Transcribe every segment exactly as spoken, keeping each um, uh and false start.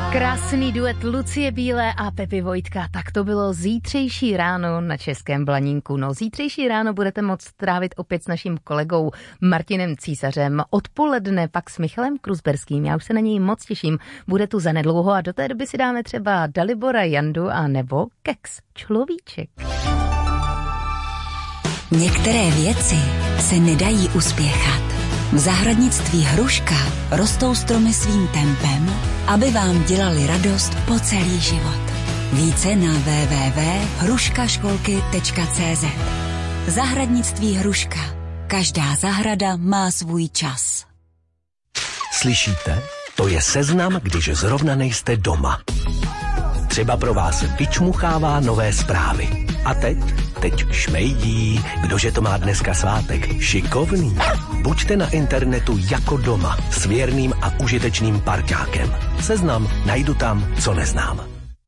Krásný duet Lucie Bílé a Pepi Vojtka, tak to bylo zítřejší ráno na Českém Blaníku. No, zítřejší ráno budete moct trávit opět s naším kolegou Martinem Císařem. Odpoledne pak s Michalem Kruzberským, já už se na něj moc těším. Bude tu zanedlouho a do té doby si dáme třeba Dalibora Jandu a nebo Keks Človíček. Některé věci se nedají uspěchat. V zahradnictví Hruška rostou stromy svým tempem, aby vám dělali radost po celý život. Více na w w w tečka hruškaškolky tečka c z. Zahradnictví Hruška. Každá zahrada má svůj čas. Slyšíte? To je seznam, když zrovna nejste doma. Třeba pro vás vyčmuchává nové zprávy. A teď? Teď šmejdí. Kdože to má dneska svátek? Šikovný. Buďte na internetu jako doma s věrným a užitečným parťákem. Seznam najdu tam, co neznám.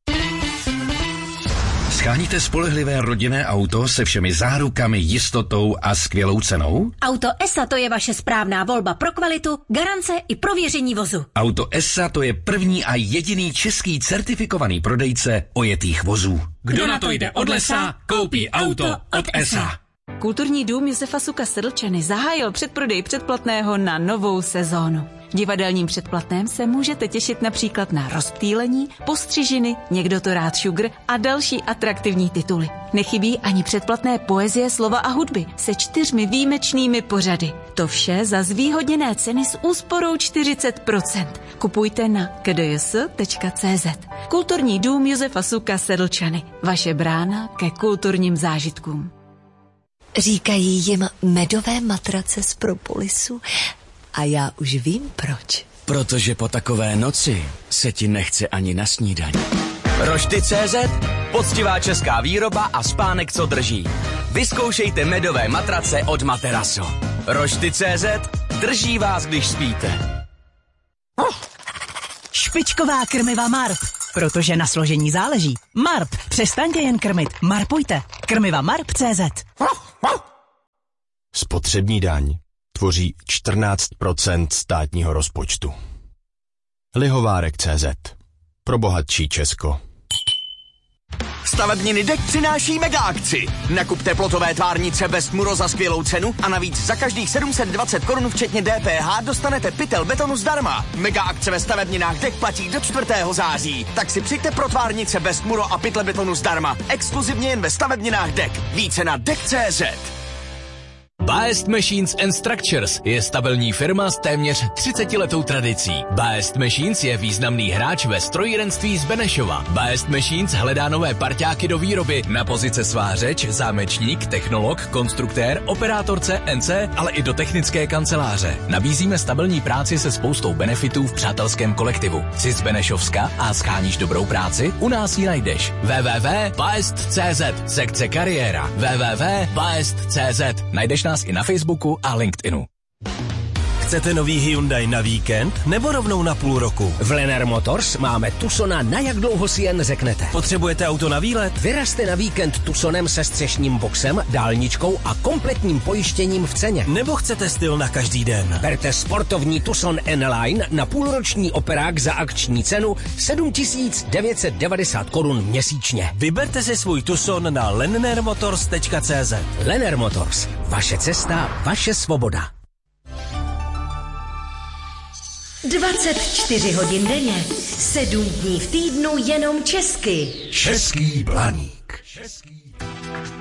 Scháníte spolehlivé rodinné auto se všemi zárukami, jistotou a skvělou cenou? Auto E S A to je vaše správná volba pro kvalitu, garance i prověření vozu. Auto E S A to je první a jediný český certifikovaný prodejce ojetých vozů. Kdo na to jde od lesa, koupí auto od E S A. Kulturní dům Josefa Suka Sedlčany zahájil předprodej předplatného na novou sezónu. V divadelním předplatném se můžete těšit například na Rozptýlení, Postřižiny, Někdo to rád šugr a další atraktivní tituly. Nechybí ani předplatné poezie, slova a hudby se čtyřmi výjimečnými pořady. To vše za zvýhodněné ceny s úsporou čtyřicet procent. Kupujte na k d j s tečka c z. Kulturní dům Josefa Suka Sedlčany. Vaše brána ke kulturním zážitkům. Říkají jim medové matrace z propolisu a já už vím proč. Protože po takové noci se ti nechce ani na snídaní. Rošty tečka cé zet, poctivá česká výroba a spánek, co drží. Vyzkoušejte medové matrace od Materaso. Rošty tečka cé zet, drží vás, když spíte. Špičková krmiva Marp, protože na složení záleží. Marp, přestaňte jen krmit, marpujte. Krmiva Marp tečka cé zet. Spotřební daň tvoří čtrnáct procent státního rozpočtu. Lihovárek tečka cé zet. Pro bohatší Česko. Stavebniny D E K přináší mega akci. Nakupte plotové tvárnice bez Muro za skvělou cenu a navíc za každých sedm set dvacet korun včetně D P H dostanete pytel betonu zdarma. Mega akce ve stavebninách D E K platí do čtvrtého září. Tak si přijďte pro tvárnice bez Muro a pytle betonu zdarma. Exkluzivně jen ve stavebninách D E K. Více na D E K tečka cé zet. Biased Machines and Structures je stabilní firma s téměř třicetiletou tradicí. Biased Machines je významný hráč ve strojírenství z Benešova. Biased Machines hledá nové parťáky do výroby na pozice svářeč, zámečník, technolog, konstruktér, operátor C N C, ale i do technické kanceláře. Nabízíme stabilní práci se spoustou benefitů v přátelském kolektivu. Jsi z Benešovska a scháníš dobrou práci? U nás ji najdeš. w w w tečka biased tečka cé zet, sekce kariéra. w w w tečka biased tečka cé zet. Najdeš nás i na Facebooku a LinkedInu. Chcete nový Hyundai na víkend nebo rovnou na půl roku? V Lennar Motors máme Tucsona na jak dlouho si jen řeknete. Potřebujete auto na výlet? Vyrazte na víkend Tucsonem se střešním boxem, dálničkou a kompletním pojištěním v ceně. Nebo chcete styl na každý den? Berte sportovní Tucson N-Line na půlroční operák za akční cenu sedm tisíc devět set devadesát korun měsíčně. Vyberte si svůj Tucson na lennar motors tečka cé zet. Lennar Motors. Vaše cesta, vaše svoboda. dvacet čtyři hodin denně, sedm dní v týdnu jenom česky. Český Blaník. Český